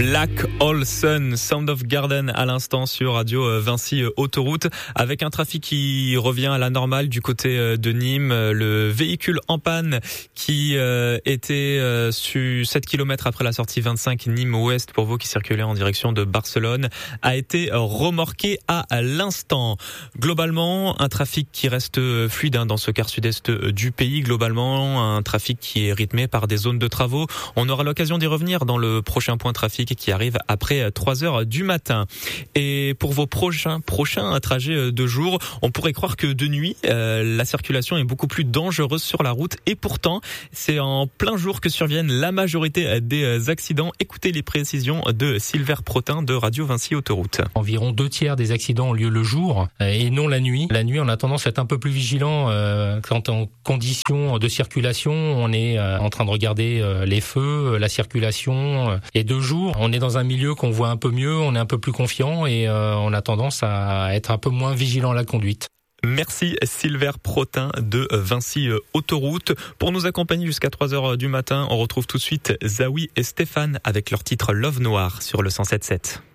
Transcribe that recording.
Black Hole Sun, Sound of Garden à l'instant sur Radio Vinci Autoroute, avec un trafic qui revient à la normale du côté de Nîmes. Le véhicule en panne qui était sur 7 km après la sortie 25 Nîmes-Ouest pour vous qui circulez en direction de Barcelone a été remorqué à l'instant. Globalement, un trafic qui reste fluide dans ce quart sud-est du pays. Globalement, un trafic qui est rythmé par des zones de travaux. On aura l'occasion d'y revenir dans le prochain point trafic qui arrive après 3 heures du matin. Et pour vos prochains trajets de jour, on pourrait croire que de nuit, la circulation est beaucoup plus dangereuse sur la route. Et pourtant, c'est en plein jour que surviennent la majorité des accidents. Écoutez les précisions de Silver Protin de Radio Vinci Autoroute. Environ 2/3 des accidents ont lieu le jour et non la nuit. La nuit, on a tendance à être un peu plus vigilant quand en conditions de circulation, on est en train de regarder les feux, la circulation. Et de jour, on est dans un milieu qu'on voit un peu mieux, on est un peu plus confiant et on a tendance à être un peu moins vigilant à la conduite. Merci Silver Protin de Vinci Autoroute. Pour nous accompagner jusqu'à 3 heures du matin, on retrouve tout de suite Zawi et Stéphane avec leur titre Love Noir sur le 107.7.